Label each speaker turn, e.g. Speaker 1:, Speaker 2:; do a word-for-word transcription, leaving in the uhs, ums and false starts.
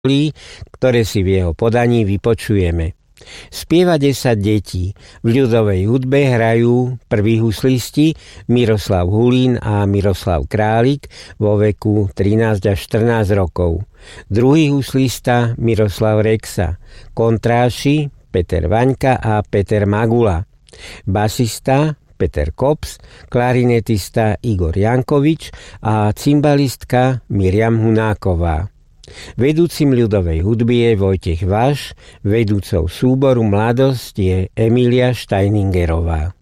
Speaker 1: ktoré si v jeho podaní vypočujeme. Spieva desať detí. V ľudovej hudbe hrajú prví huslisti Miroslav Hulín a Miroslav Králik vo veku trinásť až štrnásť rokov. Druhý huslista Miroslav Rexa. Kontráši Peter Vaňka a Peter Magula. Basista Peter Kops, klarinetista Igor Jankovič a cimbalistka Miriam Hunáková. Vedúcim ľudovej hudby je Vojtech Vaš, vedúcou súboru Mladosť je Emília Štajningerová.